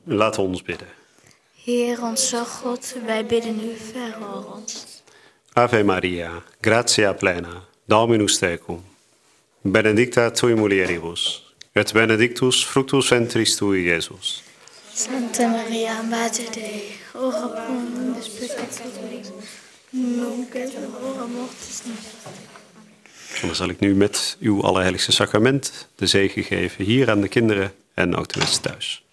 Laten we ons bidden. Heer onze God, wij bidden u, verhoor ons. Ave Maria, gratia plena, Dominus tecum. Benedicta tui mulieribus, et benedictus fructus ventris tui, Iesus. Santa Maria, Mater Dei, ora pro nobis peccatoribus, nunc et in hora mortis nostra. En dan zal ik nu met uw Allerheiligste Sacrament de zegen geven hier aan de kinderen en ook de mensen thuis.